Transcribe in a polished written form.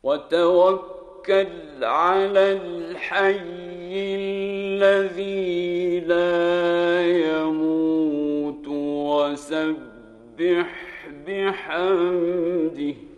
وتوكل على الحي الذي لا يموت وسبح بحمده